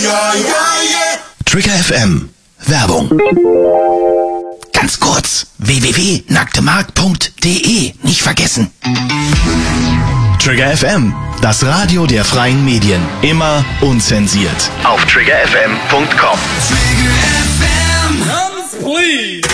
Trigger FM. Werbung. Ganz kurz. www.nacktemarkt.de. Nicht vergessen. Trigger FM. Das Radio der freien Medien. Immer unzensiert. Auf triggerfm.com. Trigger FM. Drums, please.